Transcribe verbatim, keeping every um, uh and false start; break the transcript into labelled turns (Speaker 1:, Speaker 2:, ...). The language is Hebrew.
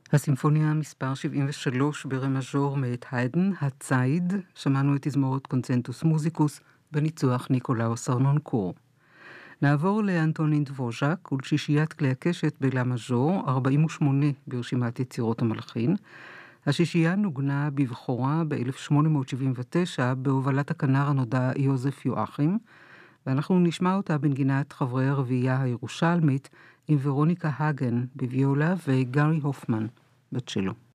Speaker 1: הסימפוניה מספר שבעים ושלוש ברה מז'ור מאת היידן, הציד, שמענו את תזמורת קונצנטוס מוזיקוס בניצוח ניקולאוס ארנונקור. נעבור לאנטונין דבוז'ק ולשישיית כלי הקשת בלה מז'ור, ארבעים ושמונה ברשימת יצירות המלחין. השישייה נוגנה בבחורה ב-אלף שמונה מאות שבעים ותשע בהובלת הכנר הנודע יוזף יואכים, ואנחנו נשמע אותה בנגינת חברי הרביעייה הירושלמית עם ורוניקה הגן בוויולה וגארי הופמן בצ'לו.